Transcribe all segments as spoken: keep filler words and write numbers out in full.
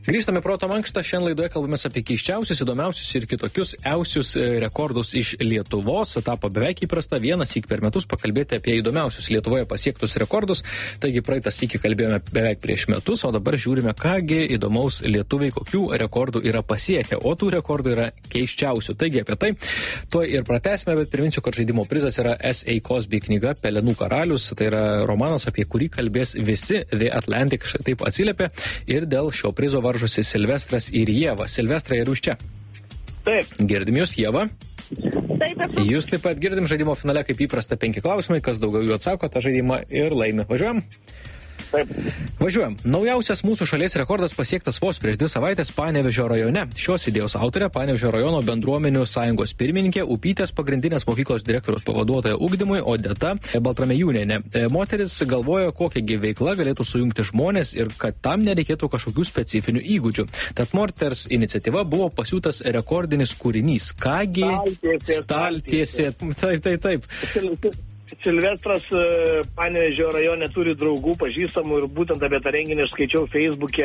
Grįžtame proto mankštą, šiandien laidoje kalbamės apie keiščiausius, įdomiausius ir kitokius eusius rekordus iš Lietuvos. Tapo beveik įprasta vienas syk per metus pakalbėti apie įdomiausius Lietuvoje pasiektus rekordus. Taigi praeitą sykį kalbėjome beveik prieš metus, o dabar žiūrime, kągi įdomaus lietuviai, kokių rekordų yra pasiekę. O tų rekordų yra keiščiausių. Taigi apie tai to ir pratęsime, bet priminsiu, kad žaidimo prizas yra S A Cosby knyga Pelenų karalius. Tai yra romanas, apie kurį kalbės visi. The Atlantic taip atsiliepė ir dėl šio prizo varžosi Silvestras ir Ieva. Silvestrai, ar jūs čia? Taip. Girdim jūs, Ieva? Taip, esu. Jūs taip pat girdim žaidimo finale, kaip įprasta, penki klausimai, kas daugiau jų atsako, tą žaidimą ir laimi. Važiuojam? Taip. Važiuojam. Naujausias mūsų šalies rekordas pasiektas vos prieš dvi savaitės Panevėžio rajone. Šios idėjos autorė Panevėžio rajono bendruomenių sąjungos pirmininkė, Upytės pagrindinės mokyklos direktoriaus pavaduotoja ugdymui Odeta Baltramejūnienė. Moteris galvoja, kokiagi veikla galėtų sujungti žmonės ir kad tam nereikėtų kažkokių specifinių įgūdžių. Tad moters iniciatyva buvo pasiūtas rekordinis kūrinys. Kągi? Staltiesė. Staltiesė. Taip, taip, taip. Silvestras Panevėžio rajone turi draugų, pažįstamų ir būtent apie tą renginį aš skaičiau Facebook'e,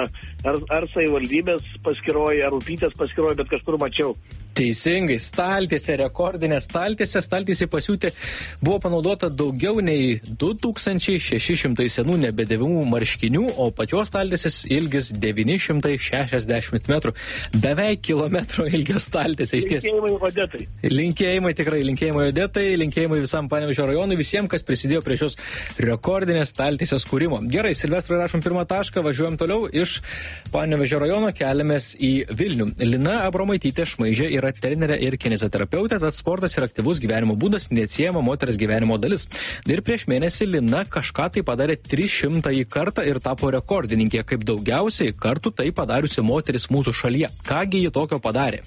ar, ar savivaldybės paskyroje, ar Upytės paskyroje, bet kažkur mačiau. Teisingai, staltiesė, rekordinė staltiesė, staltiesė pasiūti buvo panaudota daugiau nei du tūkstančiai šeši šimtai senų nebedėvimų marškinių, o pačios staltiesės ilgis devyni šimtai šešiasdešimt metrų. Beveik kilometro ilgio staltiesė. Linkėjimai Odetai. Linkėjimai tikrai, linkėjimai Odetai, linkėjimai visam Panevėžio rajonui, visiems, kas prisidėjo prie šios rekordinės staltiesės kūrimo. Gerai, Silvestrai, rašom pirmą tašką, važiuojam toliau iš Panevėžio rajono, keliamės į Vilnių. Lina Abromaitytė Šmaižė yra trenerė ir kineziterapeutė, tad sportas ir aktyvus gyvenimo būdas neatsiejama moters gyvenimo dalis. Ir prieš mėnesį Lina kažką tai padarė trys šimtąjį kartą ir tapo rekordininkė, kaip daugiausiai kartų tai padariusi moteris mūsų šalyje. Kągi ji tokio padarė?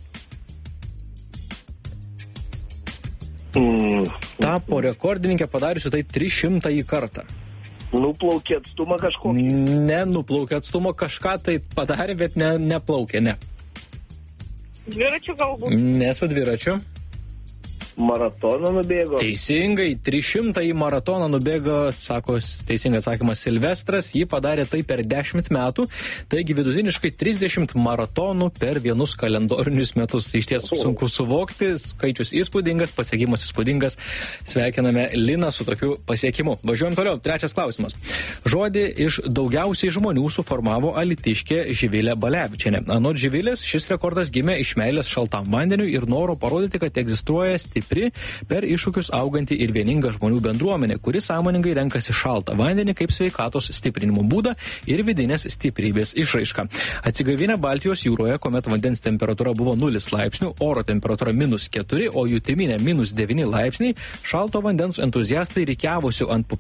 Mm. Tapo rekordininkė padariusi tai trys šimtąjį kartą. Nuplaukė atstumą kažkokį? Ne, nuplaukė atstumą, kažką tai padarė, bet ne, neplaukė, ne. Dviračiu galbūt? Ne su dviračiu. Maratoną nubėgo? Teisingai, trys šimtąjį maratoną nubėgo, sako teisingas atsakymas Silvestras, jį padarė tai per dešimt metų, taigi vidutiniškai trisdešimt maratonų per vienus kalendorinius metus. Iš ties sunku suvokti, skaičius įspūdingas, pasiekimas įspūdingas. Sveikiname Liną su tokiu pasiekimu. Važiuojam toliau, trečias klausimas. Žodį iš daugiausiai žmonių suformavo alytiškė Živilė Balevičienė. Anot Živilės, šis rekordas gimė iš meilės šaltam vandeniui ir noro parodyti, kad egzistuoja stipri per iššūkius auganti ir vieninga žmonių bendruomenė, kuri sąmoningai renkasi šaltą vandenį kaip sveikatos stiprinimo būdą ir vidinės stiprybės išraišką. Atsigaivinę Baltijos jūroje, kuomet vandens temperatūra buvo nulis laipsnių, oro temperatūra minus keturi, o jutiminė minus devyni laipsniai, šalto vandens entuziastai rikiavosi ant